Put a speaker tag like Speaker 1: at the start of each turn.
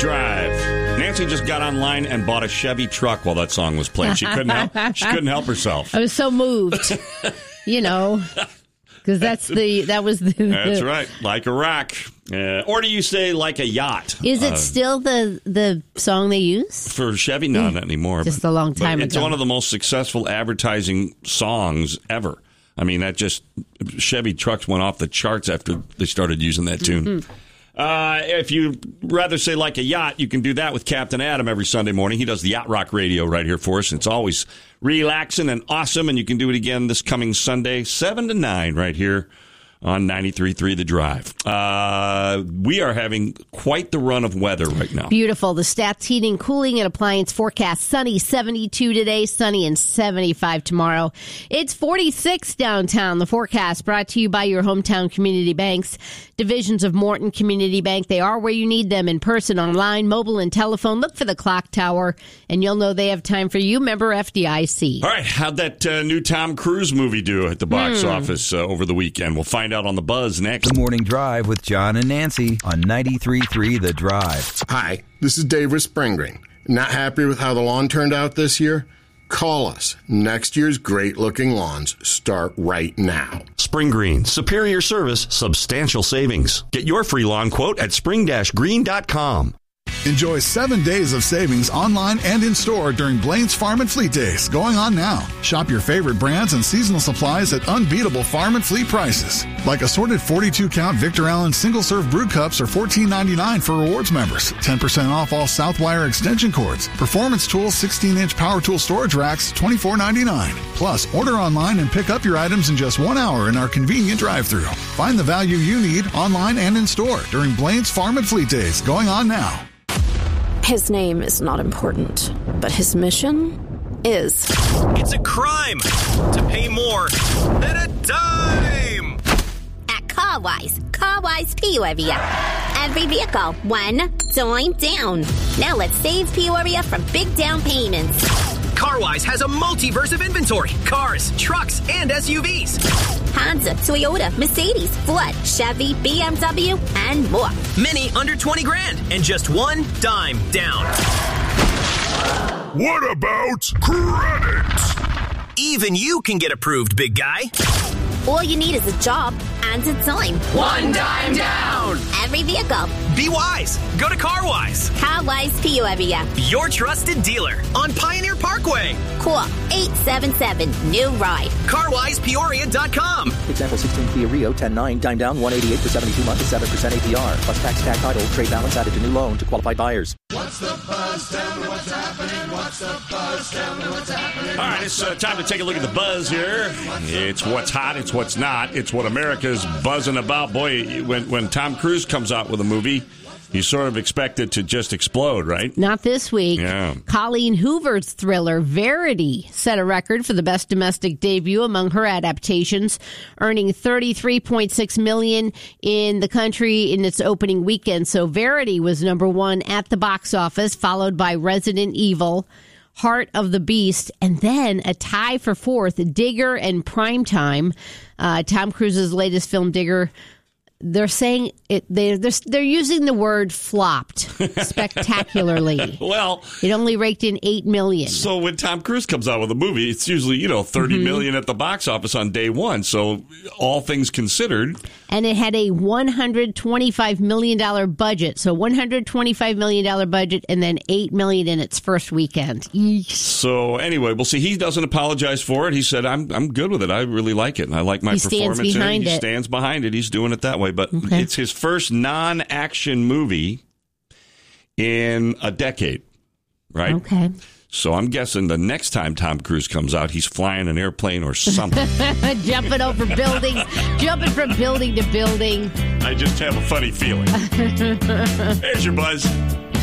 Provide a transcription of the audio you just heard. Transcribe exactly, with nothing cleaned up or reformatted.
Speaker 1: Drive. Nancy just got online and bought a Chevy truck while that song was playing. She couldn't help. She couldn't help herself.
Speaker 2: I was so moved, you know, because that's the that was the.
Speaker 1: That's right, like a rock, uh, or do you say like a yacht?
Speaker 2: Is it
Speaker 1: uh,
Speaker 2: still the the song they use
Speaker 1: for Chevy? No, not anymore.
Speaker 2: Just
Speaker 1: but,
Speaker 2: a long time
Speaker 1: but it's
Speaker 2: ago.
Speaker 1: It's one of the most successful advertising songs ever. I mean, that just Chevy trucks went off the charts after they started using that tune. Mm-hmm. Uh, if you'd rather say like a yacht, you can do that with Captain Adam every Sunday morning. He does the Yacht Rock Radio right here for us. It's always relaxing and awesome, and you can do it again this coming Sunday, seven to nine, right here on ninety-three point three The Drive. Uh, we are having quite the run of weather right now.
Speaker 2: Beautiful. The Stats Heating, Cooling, and Appliance forecast. Sunny, seventy-two today, sunny and seventy-five tomorrow. It's forty-six downtown. The forecast brought to you by your hometown community banks. Divisions of Morton Community Bank. They are where you need them, in person, online, mobile, and telephone. Look for the clock tower, and you'll know they have time for you. Member F D I C.
Speaker 1: All right. How'd that uh, new Tom Cruise movie do at the box
Speaker 2: hmm.
Speaker 1: office uh, over the weekend? We'll find out on the Buzz next.
Speaker 3: The Morning Drive with John and Nancy on ninety-three point three The Drive.
Speaker 4: Hi, this is Dave with Spring Green. Not happy with how the lawn turned out this year? Call us. Next year's great-looking lawns start right now.
Speaker 1: Spring Green. Superior service, substantial savings. Get your free lawn quote at spring dash green dot com.
Speaker 5: Enjoy seven days of savings online and in-store during Blaine's Farm and Fleet Days, going on now. Shop your favorite brands and seasonal supplies at unbeatable farm and fleet prices. Like assorted forty-two count Victor Allen single-serve brew cups are fourteen ninety-nine for rewards members. ten percent off all Southwire extension cords. Performance Tools sixteen inch power tool storage racks, twenty-four ninety-nine. Plus, order online and pick up your items in just one hour in our convenient drive-thru. Find the value you need online and in-store during Blaine's Farm and Fleet Days, going on now.
Speaker 6: His name is not important, but his mission is.
Speaker 7: It's a crime to pay more than a dime.
Speaker 8: At CarWise, CarWise Peoria. Every vehicle, one dime down. Now let's save Peoria from big down payments.
Speaker 7: CarWise has a multiverse of inventory. Cars, trucks, and S U Vs.
Speaker 8: Honda, Toyota, Mercedes, Ford, Chevy, B M W, and more.
Speaker 7: Many under twenty grand and just one dime down.
Speaker 9: What about credit?
Speaker 7: Even you can get approved, big guy.
Speaker 8: All you need is a job and a dime.
Speaker 7: One dime down.
Speaker 8: Every vehicle.
Speaker 7: Be wise. Go to CarWise.
Speaker 8: CarWise Peoria.
Speaker 7: Your trusted dealer on Pioneer Parkway.
Speaker 8: Call eight seven seven, new ride.
Speaker 7: car wise peoria dot com.
Speaker 10: Example sixteen Kia Rio ten nine, dime down one eighty-eight for seventy-two months at seven percent A P R. Plus tax, tag title, trade balance added to new loan to qualified buyers.
Speaker 11: What's the buzz? Tell me what's happening. What's the buzz? Tell me what's happening.
Speaker 1: All right, it's uh, time to take a look at the buzz here. It's what's hot, it's what's not, it's what America's buzzing about. Boy, when when Tom Cruise comes out with a movie, you sort of expect it to just explode, right?
Speaker 2: Not this week.
Speaker 1: Yeah.
Speaker 2: Colleen Hoover's thriller, Verity, set a record for the best domestic debut among her adaptations, earning thirty-three point six million dollars in the country in its opening weekend. So Verity was number one at the box office, followed by Resident Evil, Heart of the Beast, and then a tie for fourth, Digger and Primetime. Uh, Tom Cruise's latest film, Digger. They're saying it. They they're, they're using the word flopped spectacularly.
Speaker 1: Well,
Speaker 2: it only raked in eight million.
Speaker 1: So when Tom Cruise comes out with a movie, it's usually you know thirty mm-hmm. million at the box office on day one. So all things considered,
Speaker 2: and it had a one hundred twenty-five million dollar budget. So one hundred twenty-five million dollar budget, and then eight million in its first weekend. Eesh.
Speaker 1: So anyway, we'll see. He doesn't apologize for it. He said, "I'm I'm good with it. I really like it, and I like my
Speaker 2: he
Speaker 1: performance."
Speaker 2: Stands behind
Speaker 1: in it. He
Speaker 2: it.
Speaker 1: stands behind it. He's doing it that way. But
Speaker 2: okay.
Speaker 1: It's his first non-action movie in a decade, right?
Speaker 2: Okay.
Speaker 1: So I'm guessing the next time Tom Cruise comes out, he's flying an airplane or something.
Speaker 2: Jumping over buildings, jumping from building to building.
Speaker 1: I just have a funny feeling. Here's your buzz.